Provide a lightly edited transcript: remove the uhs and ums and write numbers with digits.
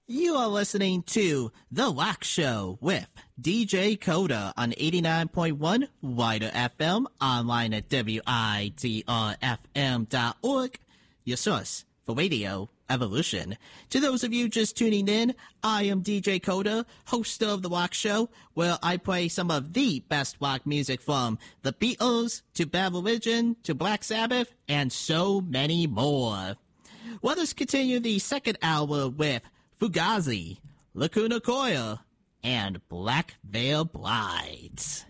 You are listening to The Wax Show with DJ Coda on 89.1 Wider FM, online at WIDRFM.org, your source for radio evolution. To those of you just tuning in, I am DJ Coda, host of The Wax Show, where I play some of the best rock music from The Beatles to Bad Religion to Black Sabbath and so many more. Let us continue the second hour with Fugazi, Lacuna Coil, and Black Veil Brides.